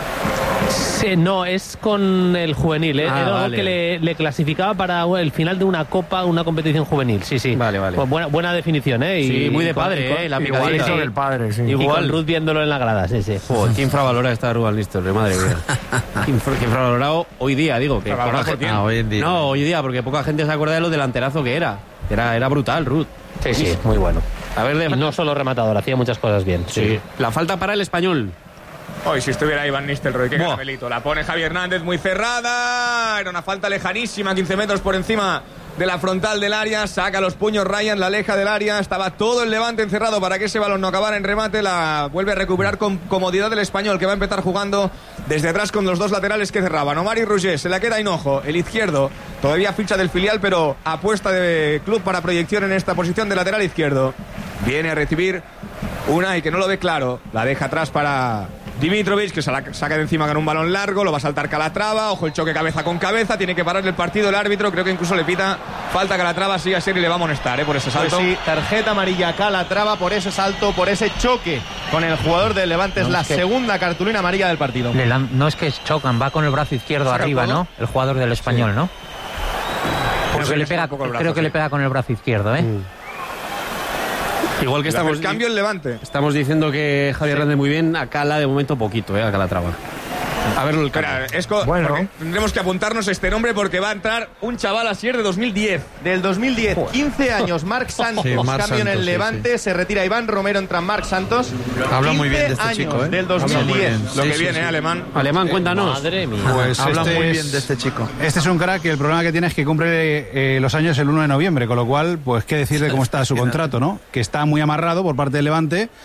Sí, no, es con el juvenil, ¿eh? Ah, Era algo vale. que le, le clasificaba para el final de una copa, una competición juvenil. Sí, sí. Vale, vale. Pues buena, buena definición, ¿eh? Y, Sí, muy de con- padre, y con- ¿eh? La igual, picadita. sí. del padre, sí. Y Igual. con Ruth viéndolo en la grada, sí, sí. Joder, ¿quién infravalora esta Ruud van Nistelrooy? Madre mía. ¿Quién infra- quién infravalorado hoy día, digo? Que ¿Infravalorado poca por quién? gente- Ah, hoy en día. No, hoy día, porque poca gente se acuerda de lo delanterazo que era. Era, era brutal, Ruud. Sí, sí, muy bueno. A ver, de- Y no solo rematador, hacía muchas cosas bien. Sí. La falta para el Español. Hoy si estuviera Iván Nistelrooy, qué Buah. caramelito. La pone Javi Hernández muy cerrada. Era una falta lejanísima, quince metros por encima de la frontal del área. Saca los puños Ryan, la aleja del área. Estaba todo el Levante encerrado para que ese balón no acabara en remate. La vuelve a recuperar con comodidad el Español, que va a empezar jugando desde atrás con los dos laterales que cerraban. Omar y Roger, se la queda Hinojo, el izquierdo. Todavía ficha del filial, pero apuesta de club para proyección en esta posición de lateral izquierdo. Viene a recibir una y que no lo ve claro. La deja atrás para Dimitrovic, que se la saca de encima con un balón largo. Lo va a saltar Calatrava. Ojo el choque cabeza con cabeza. Tiene que parar el partido el árbitro. Creo que incluso le pita falta a Calatrava. Sigue a ser y le va a amonestar, ¿eh? Por ese salto. Pues sí, tarjeta amarilla a Calatrava por ese salto, por ese choque con el jugador del Levante. Es No, la es que- segunda cartulina amarilla del partido. Le lan- no es que chocan, va con el brazo izquierdo ¿Saca el arriba, codo? ¿no? El jugador del Español, ¿no? Creo Pues que, le le saca pega, un poco el brazo, creo que sí. le pega con el brazo izquierdo, ¿eh? Igual que estamos, El cambio el Levante. estamos diciendo que Javier Hernández muy bien, a Cala de momento poquito, ¿eh? A Calatrava. A verlo el Espera, Esco, Bueno. porque tendremos que apuntarnos este nombre porque va a entrar un chaval asier de dos mil diez. Del dos mil diez, quince años, Marc Santos, Sí, Marc cambio en el Santos, sí, Levante, se retira Iván Romero, entra Marc Santos. Habla muy bien de quince este años, chico, ¿eh? del Habla muy dos mil diez. bien. Lo Sí, que sí, viene, sí. ¿eh, Alemán. Alemán, cuéntanos. Madre mía. Pues Habla este muy es- bien de este chico. Este es un crack y el problema que tiene es que cumple eh, los años el uno de noviembre, con lo cual, pues qué decir de cómo está su contrato, ¿no? Que está muy amarrado por parte del Levante,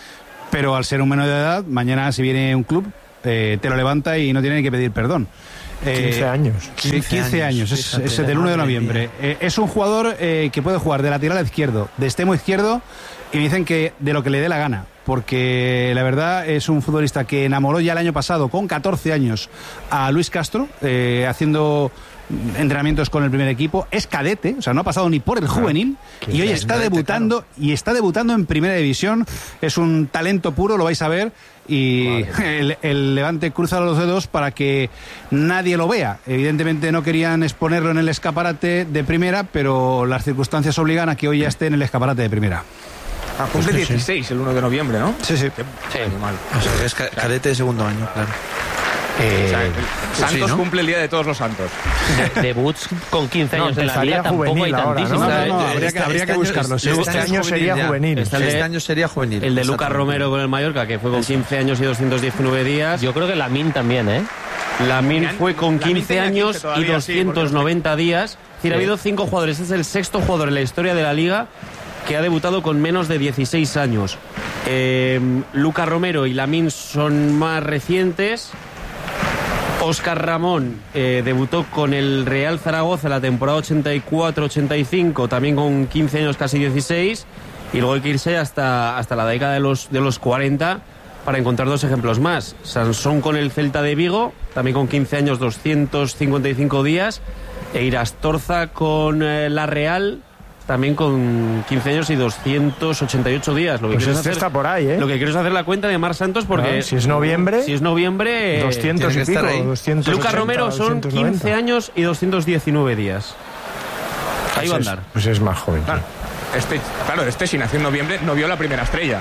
pero al ser un menor de edad, mañana si viene un club, eh, te lo levanta y no tiene ni que pedir perdón. quince años. Sí, quince años, es, es del uno de noviembre. Eh, es un jugador eh, que puede jugar de lateral izquierdo, de extremo izquierdo, y me dicen que de lo que le dé la gana, porque la verdad es un futbolista que enamoró ya el año pasado, con catorce años, a Luis Castro, eh, haciendo entrenamientos con el primer equipo. Es cadete, o sea, no ha pasado ni por el juvenil, y hoy está debutando, y está debutando en primera división. Es un talento puro, lo vais a ver. Y el, el Levante cruza los dedos para que nadie lo vea. Evidentemente no querían exponerlo en el escaparate de primera, pero las circunstancias obligan a que hoy ya esté en el escaparate de primera. Ah, cumple pues dieciséis el uno de noviembre, ¿no? Sí, sí. Sí, mal. O sea, es ca- cadete de segundo año, claro. Eh, o sea, Santos sí, ¿no? cumple el día de todos los santos. De, debuts con quince años No, en la liga tampoco hay tantísimos. No, no, no, habría que, Este- habría este que buscarlo. año- Sí. este Este año sería ya. juvenil. Está el de- Este año sería juvenil. El de Lucas Exactamente. Romero con el Mallorca, que fue con quince años y doscientos diecinueve días. Yo creo que Lamine también, ¿eh? Lamine fue con Lamine quince tenía años quince todavía, y doscientos noventa días. Es decir, ha Sí. habido cinco jugadores. Es el sexto jugador en la historia de la liga que ha debutado con menos de dieciséis años. Eh, Lucas Romero y Lamine son más recientes. Óscar Ramón eh, debutó con el Real Zaragoza la temporada ochenta y cuatro ochenta y cinco, también con quince años, casi dieciséis, y luego hay que irse hasta, hasta la década de los, de los cuarenta para encontrar dos ejemplos más. Sansón con el Celta de Vigo, también con quince años, doscientos cincuenta y cinco días, e Irastorza con eh, la Real, también con quince años y doscientos ochenta y ocho días. Lo que Pues quiero este es hacer, está por ahí, ¿eh? Lo que quiero es hacer la cuenta de Mar Santos porque... Claro, si es noviembre... Si es noviembre... doscientos y pico, doscientos Lucas ochenta, Romero son doscientos noventa. quince años y doscientos diecinueve días. Ahí va a Pues es- andar. Pues es más joven. Claro, este, claro, este si nació en noviembre no vio la primera estrella.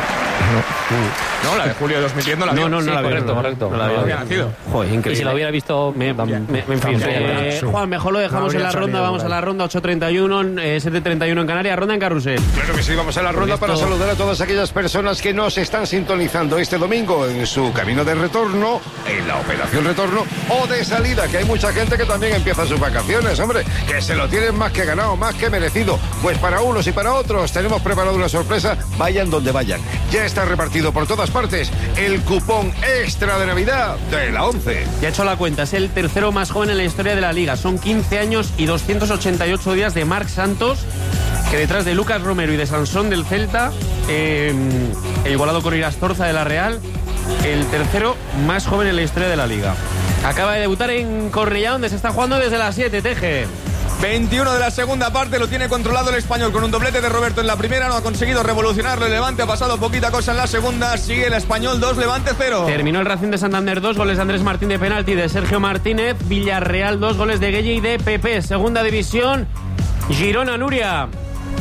No, la de julio de dos mil diez no la vio. No, no, no Sí, la veo. correcto, no, correcto. No la No veo. había nacido. Joder, increíble. Y si lo hubiera visto... Me, me- me- en fin, eh, Juan, mejor lo dejamos No en la habría ronda. salido Vamos por a la ahí. ronda ocho treinta y uno, eh, siete treinta y uno en Canarias. Ronda en Carrusel. Claro que sí, vamos a la ronda Esto- para saludar a todas aquellas personas que nos están sintonizando este domingo en su camino de retorno, en la operación retorno o de salida, que hay mucha gente que también empieza sus vacaciones, hombre, que se lo tienen más que ganado, más que merecido. Pues para unos y para otros tenemos preparado una sorpresa, vayan donde vayan. Ya está repartido por todas partes el cupón extra de Navidad de la once. Ya he hecho la cuenta, es el tercero más joven en la historia de la liga. Son quince años y doscientos ochenta y ocho días de Marc Santos, que detrás de Lucas Romero y de Sansón del Celta, eh, el igualado con Irastorza de la Real, el tercero más joven en la historia de la liga. Acaba de debutar en Cornellá, donde se está jugando desde las siete, Teje. veintiuno de la segunda parte, lo tiene controlado el Español con un doblete de Roberto en la primera, no ha conseguido revolucionarlo el Levante, ha pasado poquita cosa en la segunda, sigue el Español dos, Levante cero. Terminó el Racing de Santander dos, goles de Andrés Martín de penalti, de Sergio Martínez. Villarreal dos, goles de Gueye y de Pepe. Segunda división, Girona, Nuria.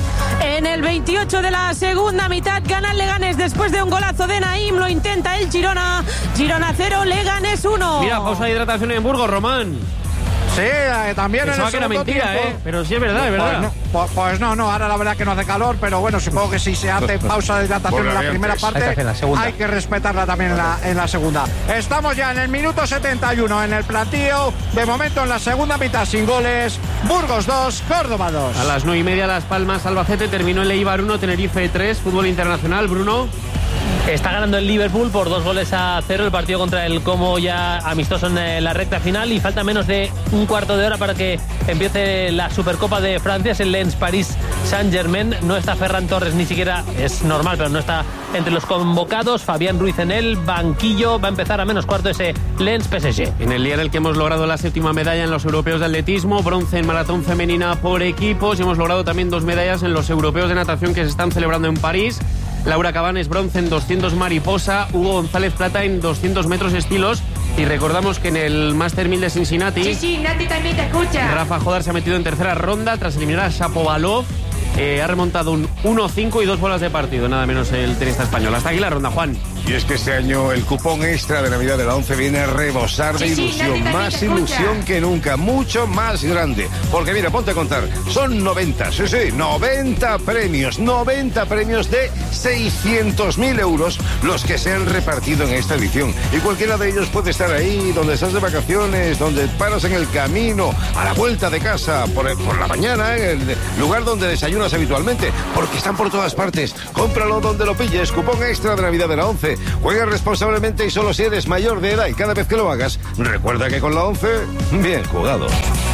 En el veintiocho de la segunda mitad gana el Leganés después de un golazo de Naim. Lo intenta el Girona. Girona cero, Leganés uno. Mira, pausa de hidratación en Burgos, Román. Sí, eh, también en Pensaba el que era segundo mentira, tiempo. ¿eh? Pero sí es verdad, es verdad. Pues no, pues, pues no, no, ahora la verdad que no hace calor, pero bueno, supongo que si se hace pausa de hidratación Bueno, en la bien, primera antes. parte, Hay que hacer la segunda. hay que respetarla también en la, en la segunda. Estamos ya en el minuto setenta y uno en el plantío, de momento en la segunda mitad sin goles, Burgos dos, Córdoba dos. A las nueve y media, Las Palmas, Albacete. Terminó el Eibar uno, Tenerife tres. Fútbol internacional, Bruno. Está ganando el Liverpool por dos goles a cero el partido contra el Como, ya amistoso en eh, la recta final, y falta menos de un cuarto de hora para que empiece la Supercopa de Francia. Es el Lens París Saint-Germain. No está Ferran Torres, ni siquiera es normal, pero no está entre los convocados. Fabián Ruiz en el banquillo. Va a empezar a menos cuarto ese Lens P S G. En el día en el que hemos logrado la séptima medalla en los europeos de atletismo, bronce en maratón femenina por equipos, y hemos logrado también dos medallas en los europeos de natación que se están celebrando en París. Laura Cabanes, bronce en doscientos mariposa, Hugo González, plata en doscientos metros estilos. Y recordamos que en el Master mil de Cincinnati, Sí, sí, Nati también te escucha. Rafa Jodar se ha metido en tercera ronda tras eliminar a Shapovalov. Eh, ha remontado un uno cinco y dos bolas de partido, nada menos el tenista español. Hasta aquí la ronda, Juan. Y es que este año el cupón extra de Navidad de la ONCE viene a rebosar de Sí, sí, ilusión, nadie más te escucha. ilusión que nunca, mucho más grande. Porque mira, ponte a contar, son noventa, sí, sí, noventa premios, noventa premios de seiscientos mil euros los que se han repartido en esta edición. Y cualquiera de ellos puede estar ahí, donde estás de vacaciones, donde paras en el camino, a la vuelta de casa, por, por la mañana, en el lugar donde desayunas habitualmente, porque están por todas partes. Cómpralo donde lo pilles, cupón extra de Navidad de la ONCE. Juega responsablemente y solo si eres mayor de edad, y cada vez que lo hagas, recuerda que con la ONCE, bien jugado.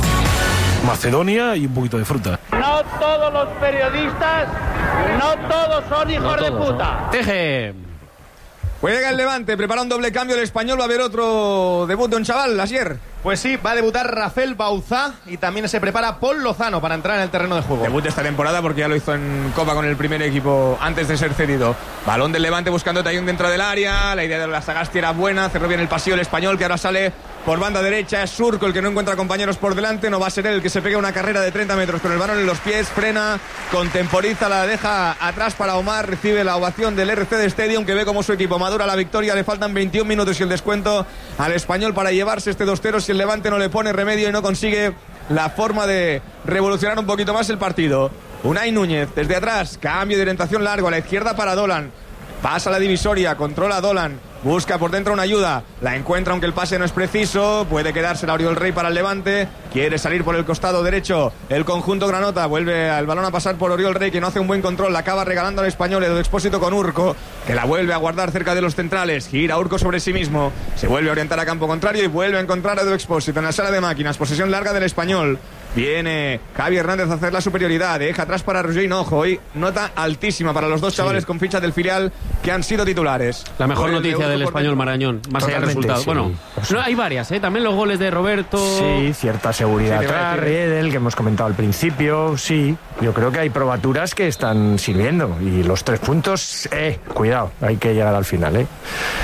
Macedonia y un poquito de fruta. No todos los periodistas, no todos son hijos No de todos, puta. Teje. Juega el Levante, prepara un doble cambio el Español, va a haber otro debut de un chaval, Asier. Pues sí, va a debutar Rafael Bauzá y también se prepara Paul Lozano para entrar en el terreno de juego. Debut de esta temporada porque ya lo hizo en Copa con el primer equipo antes de ser cedido. Balón del Levante buscando Tayón dentro del área. La idea de la Sagasti era buena, cerró bien el pasillo el Español, que ahora sale por banda derecha. Es Surco el que no encuentra compañeros por delante. No va a ser él el que se pega una carrera de treinta metros con el balón en los pies. Frena, contemporiza, la deja atrás para Omar. Recibe la ovación del R C D Stadium, que ve como su equipo madura la victoria. Le faltan veintiún minutos y el descuento al Español para llevarse este dos cero si el Levante no le pone remedio y no consigue la forma de revolucionar un poquito más el partido. Unai Núñez desde atrás, cambio de orientación largo a la izquierda para Dolan. Pasa la divisoria, controla a Dolan, busca por dentro una ayuda, la encuentra aunque el pase no es preciso, puede quedarse la Oriol Rey para el Levante, quiere salir por el costado derecho el conjunto granota, vuelve al balón a pasar por Oriol Rey, que no hace un buen control, la acaba regalando al Español, Edu Expósito con Urco, que la vuelve a guardar cerca de los centrales, gira Urco sobre sí mismo, se vuelve a orientar a campo contrario y vuelve a encontrar a Edu Expósito en la sala de máquinas, posesión larga del Español. Viene Javi Hernández a hacer la superioridad, deja atrás para Roger Hinojo, hoy nota altísima para los dos chavales sí. con ficha del filial que han sido titulares. La mejor Gol noticia del Español, Marañón, más allá del resultado. Sí. Bueno, no, hay varias, ¿eh? También los goles de Roberto. Sí, cierta seguridad Sí, atrás, Riedel, que hemos comentado al principio, sí. Yo creo que hay probaturas que están sirviendo y los tres puntos, eh, cuidado, hay que llegar al final, eh.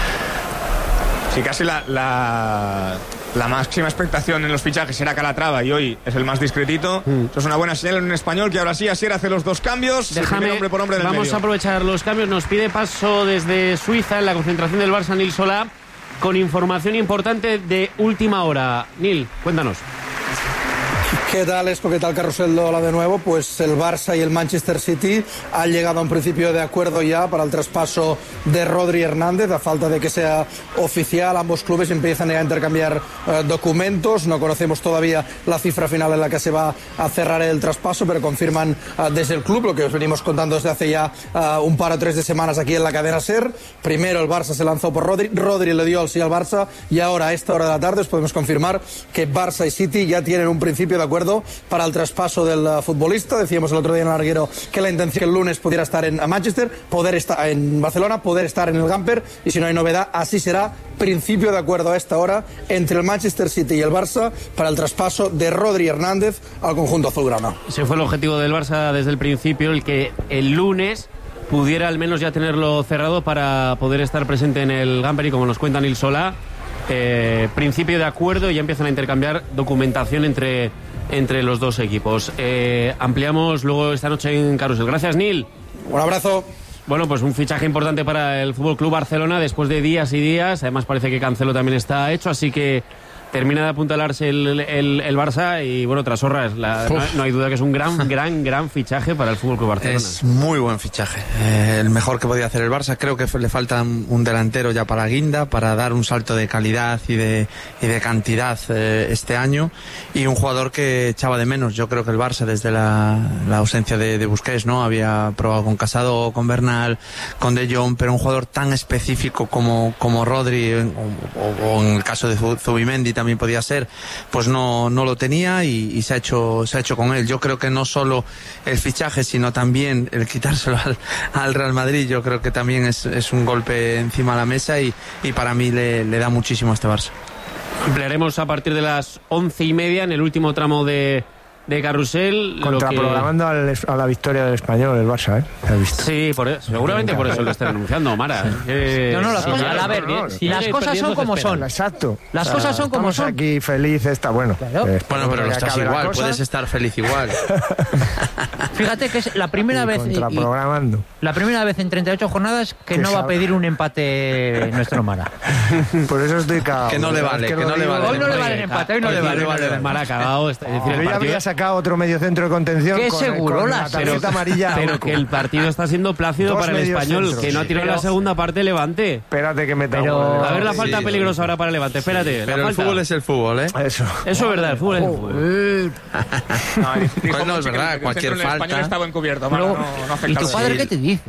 Sí, casi la, la, la máxima expectación en los fichajes era Calatrava y hoy es el más discretito. Mm. Eso es una buena señal en un Español que ahora sí, Asier hace los dos cambios. Déjame, hombre por hombre del vamos medio. a aprovechar los cambios. Nos pide paso desde Suiza en la concentración del Barça, Nil Solá, con información importante de última hora. Nil, cuéntanos. ¿Qué tal, Esco? ¿Qué tal, Carrusel Hola de nuevo? Pues el Barça y el Manchester City han llegado a un principio de acuerdo ya para el traspaso de Rodri Hernández. A falta de que sea oficial, ambos clubes empiezan ya a intercambiar eh, documentos. No conocemos todavía la cifra final en la que se va a cerrar el traspaso, pero confirman eh, desde el club lo que os venimos contando desde hace ya eh, un par o tres de semanas aquí en la cadena SER. Primero el Barça se lanzó por Rodri, Rodri le dio el sí al Barça y ahora a esta hora de la tarde os podemos confirmar que Barça y City ya tienen un principio de acuerdo para el traspaso del uh, futbolista. Decíamos el otro día en el larguero que la intención el lunes pudiera estar en Manchester, poder estar en Barcelona, poder estar en el Gamper, y si no hay novedad, así será. Principio de acuerdo a esta hora entre el Manchester City y el Barça para el traspaso de Rodri Hernández al conjunto azulgrana. Ese fue el objetivo del Barça desde el principio, el que el lunes pudiera al menos ya tenerlo cerrado para poder estar presente en el Gamper, y como nos cuenta Nil Solá, eh, principio de acuerdo y ya empiezan a intercambiar documentación entre entre los dos equipos. Eh, ampliamos luego esta noche en Carrusel. Gracias, Nil. Un abrazo. Bueno, pues un fichaje importante para el F C Barcelona después de días y días. Además parece que Cancelo también está hecho, así que termina de apuntalarse el, el, el Barça y, bueno, Trasorras, la, no, no hay duda que es un gran, gran, gran fichaje para el F C Barcelona. Es muy buen fichaje, eh, el mejor que podía hacer el Barça. Creo que le falta un delantero ya para Guinda, para dar un salto de calidad y de, y de cantidad eh, este año, y un jugador que echaba de menos. Yo creo que el Barça, desde la, la ausencia de, de Busquets, ¿no? Había probado con Casado, con Bernal, con De Jong, pero un jugador tan específico como, como Rodri, o, o, o en el caso de Zubimendi también podía ser, pues no, no lo tenía, y, y se ha hecho se ha hecho con él. Yo creo que no solo el fichaje, sino también el quitárselo al, al Real Madrid, yo creo que también es, es un golpe encima de la mesa, y, y para mí le, le da muchísimo a este Barça. Ampliaremos a partir de las once y media en el último tramo de de carrusel. Contraprogramando que... al, a la victoria del Español, el Barça, ¿eh? ¿Has visto? Sí, por eso, seguramente por eso lo están anunciando, Mara. Eh, no, no, las sí, cosas, claro, a ver, no, no, si las cosas son como son. Exacto. Las o sea, cosas son como estamos son. aquí felices, está bueno. Claro. Eh, bueno, pero no estás igual, puedes estar feliz igual. Fíjate que es la primera y vez. Contraprogramando. Y, la primera vez en treinta y ocho jornadas que no va a pedir un empate nuestro Mara. Por eso estoy cagado. Que no le vale, que, que no le vale. Hoy no le vale el empate, hoy no le vale. Mara cagado. Es decir, yo ya había sacado otro medio centro de contención. Qué con, seguro con la tarjeta amarilla. Pero que el partido está siendo plácido para el Español, centros, que no ha tirado sí, la segunda parte Levante. Espérate que me pero... A ver la falta sí, peligrosa ahora para el Levante, espérate. Pero el fútbol es el fútbol, ¿eh? Eso. Eso es verdad, el fútbol es el fútbol. No, pues no es verdad, que cualquier el falta. El español estaba encubierto, Mara, no, no afecta. ¿Y tu padre qué te dice?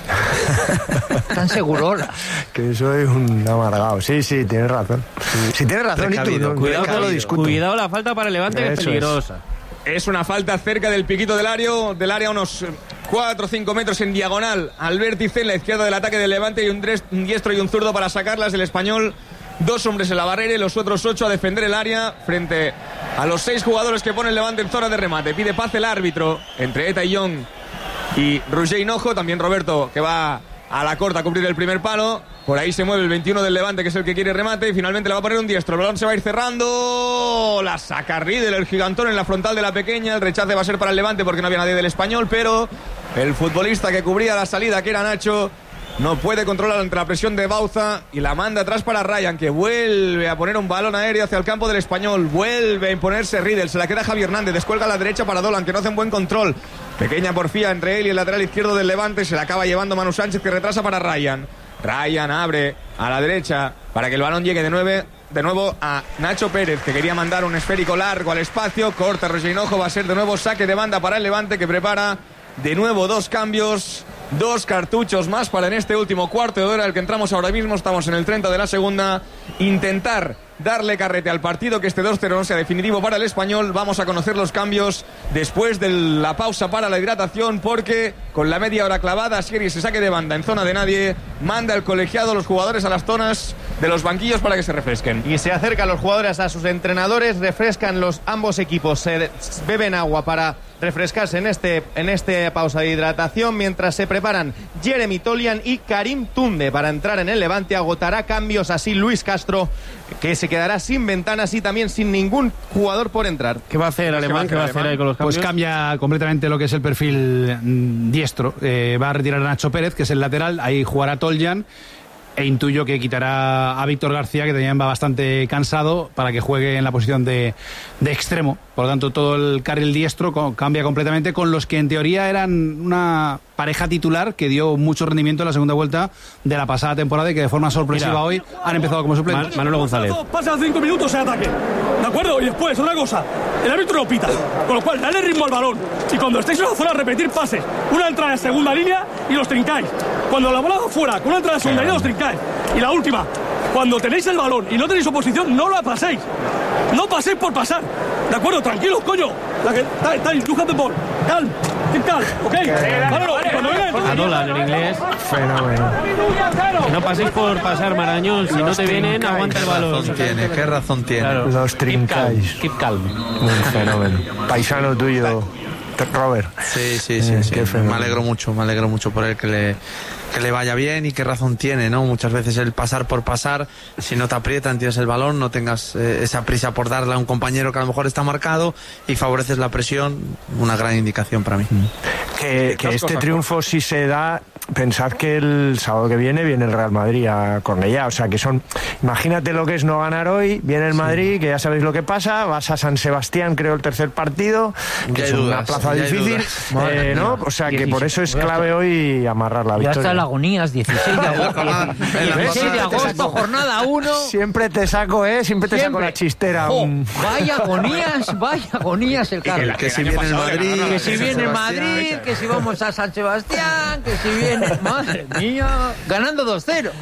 Tan seguro. Que soy un amargado. Sí, sí, tienes razón. Sí, tienes razón. Y tú, no, cuidado, lo discuto. Cuidado la falta para el Levante, que es peligrosa. Es. es una falta cerca del piquito del área, del área unos cuatro o cinco metros en diagonal al vértice en la izquierda del ataque del Levante y un, dres, un diestro y un zurdo para sacarlas del Español. Dos hombres en la barrera y los otros ocho a defender el área frente a los seis jugadores que pone el Levante en zona de remate. Pide paz el árbitro entre Eta y Young y Roger Hinojo. También Roberto, que va a la corta a cubrir el primer palo. Por ahí se mueve el veintiuno del Levante, que es el que quiere remate, y finalmente le va a poner un diestro. El balón se va a ir cerrando. La saca Riedel, el gigantón, en la frontal de la pequeña. El rechace va a ser para el Levante porque no había nadie del Español, pero el futbolista que cubría la salida, que era Nacho, no puede controlar ante la presión de Bauza y la manda atrás para Ryan, que vuelve a poner un balón aéreo hacia el campo del Español. Vuelve a imponerse Riedel, se la queda Javi Hernández, descuelga a la derecha para Dolan, que no hace un buen control. Pequeña porfía entre él y el lateral izquierdo del Levante, se la acaba llevando Manu Sánchez, que retrasa para Ryan. Ryan abre a la derecha para que el balón llegue de, nueve, de nuevo a Nacho Pérez, que quería mandar un esférico largo al espacio. Corta Roger Hinojo, va a ser de nuevo saque de banda para el Levante, que prepara de nuevo dos cambios. Dos cartuchos más para en este último cuarto de hora el que entramos ahora mismo. Estamos en el treinta de la segunda. Intentar darle carrete al partido, que este dos cero no sea definitivo para el Español. Vamos a conocer los cambios después de la pausa para la hidratación, porque con la media hora clavada, Asieri se saque de banda en zona de nadie. Manda el colegiado a los jugadores a las zonas de los banquillos para que se refresquen. Y se acercan los jugadores a sus entrenadores, refrescan los ambos equipos, se beben agua para refrescarse en este en este pausa de hidratación, mientras se preparan Jeremy Tolian y Karim Tunde para entrar en el Levante. Agotará cambios así Luis Castro, que se quedará sin ventanas y también sin ningún jugador por entrar. ¿Qué va a hacer el alemán? ¿Qué va a hacer ahí con los cambios? Pues cambia completamente lo que es el perfil mm, diestro. Eh, va a retirar a Nacho Pérez, que es el lateral. Ahí jugará Toljan. E intuyo que quitará a Víctor García, que también va bastante cansado, para que juegue en la posición de, de extremo. Por lo tanto, todo el carril diestro cambia completamente, con los que en teoría eran una pareja titular que dio mucho rendimiento en la segunda vuelta de la pasada temporada y que de forma sorpresiva Mira, hoy han empezado como suplentes. Man- Manolo González. Pasan cinco minutos en ataque, ¿de acuerdo? Y después, otra cosa, el árbitro no pita, con lo cual dale ritmo al balón. Y cuando estéis en la zona, repetir pases. Una entrada en segunda línea y los trincáis. Cuando la bola va fuera, con una entrada en segunda línea los trincáis. Y la última, cuando tenéis el balón y no tenéis oposición, no la paséis. No paséis por pasar. ¿De acuerdo? Tranquilos, coño. La que está, está, you have the ball. Calm. Keep calm, ¿ok? A Dolan en inglés. Fenómeno. Que no paséis por pasar, Marañón. Si no te vienen, aguanta el balón. ¿Qué razón tiene? ¿Qué razón tiene? Claro. Los trincáis. Keep calm. Un fenómeno. Paisano tuyo, Robert. Sí, sí, sí. sí. Me alegro mucho, me alegro mucho por él, que le, que le vaya bien. Y qué razón tiene, ¿no? Muchas veces el pasar por pasar, si no te aprietan, tienes el balón, no tengas eh, esa prisa por darle a un compañero que a lo mejor está marcado y favoreces la presión, una gran indicación para mí. Que, que este triunfo sí se da. Pensad que el sábado que viene viene el Real Madrid a Cornellá, o sea que son, imagínate lo que es no ganar hoy, viene el Madrid, sí. Que ya sabéis lo que pasa, vas a San Sebastián, creo, el tercer partido, que ya es dudas, una plaza difícil, eh, ¿no? O sea que por eso es clave hoy amarrar la victoria. Ya está la agonías, dieciséis de agosto, dieciséis de agosto, jornada uno. Siempre te saco, ¿eh? Siempre te Siempre. saco la chistera. Oh, vaya agonías, vaya agonías el Carlos. Que, que si viene el Madrid, que si viene el Madrid, que si vamos a San Sebastián, que si viene... Madre mía, ganando dos cero.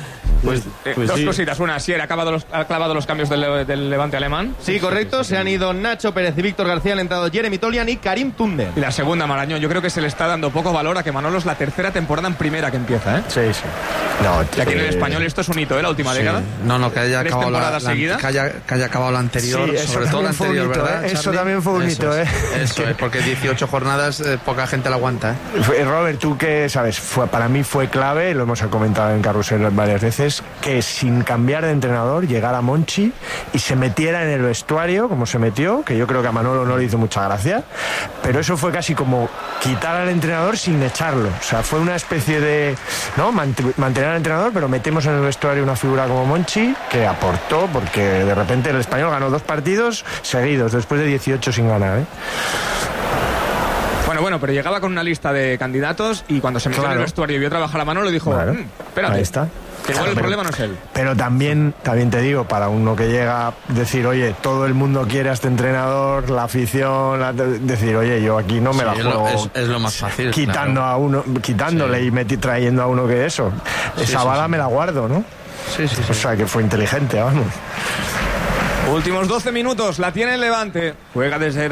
Pues, eh, pues dos sí. cositas. Una, Asier ha, acabado los, ha clavado los cambios del, del Levante alemán. Sí, correcto. Se han ido Nacho Pérez y Víctor García, han entrado Jeremy Tolian y Karim Tunde. Y la segunda, Marañón, yo creo que se le está dando poco valor a que Manolo es la tercera temporada en primera que empieza, ¿eh? Sí, sí. No, y aquí en el eh, español esto es un hito, ¿eh? La última Sí. década. No, no, que haya Tres acabado la, temporadas la- seguidas. que haya, que haya acabado la anterior, Sí, eso sobre todo la también fue un anterior, hito, ¿verdad? ¿eh? Eso Charlie? también fue un Eso hito, es, ¿eh? Eso es, porque dieciocho jornadas eh, poca gente la aguanta, ¿eh? Fue- Robert, tú que sabes, fue, para mí fue clave, lo hemos comentado en Carrusel varias veces, que sin cambiar de entrenador llegara Monchi y se metiera en el vestuario como se metió, que yo creo que a Manolo no le hizo mucha gracia, pero eso fue casi como quitar al entrenador sin echarlo. O sea, fue una especie de, ¿no? Mant- mantener al entrenador, pero metemos en el vestuario una figura como Monchi que aportó, porque de repente el Español ganó dos partidos seguidos después de dieciocho sin ganar, ¿eh? Bueno, bueno, pero llegaba con una lista de candidatos y cuando se metió Claro. en el vestuario y vio trabajar a Manolo dijo, Claro. "Mm, espérate, Ahí está. que igual el Pero- problema no es él". Pero también, también te digo, para uno que llega a decir, oye, todo el mundo quiere a este entrenador, la afición, la- decir, oye, yo aquí no me Sí, la es lo- juego. es- es lo más fácil, Quitando claro. a uno, quitándole Sí. y meti- trayendo a uno que eso. Sí, Esa sí, bala sí. me la guardo, ¿no? Sí, sí, sí. O sea, que fue inteligente, vamos. Últimos doce minutos, la tiene el Levante. Juega desde